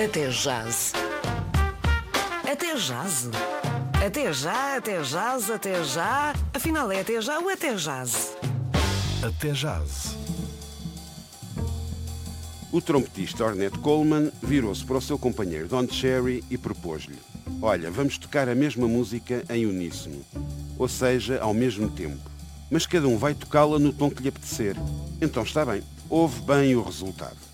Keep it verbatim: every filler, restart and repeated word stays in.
Até jazz. Até jazz. Até já, até jazz, até já. Afinal, é até já ou até jazz? Até jazz. O trompetista Ornette Coleman virou-se para o seu companheiro Don Cherry e propôs-lhe: olha, vamos tocar a mesma música em uníssono, ou seja, ao mesmo tempo, mas cada um vai tocá-la no tom que lhe apetecer. Então está bem, ouve bem o resultado.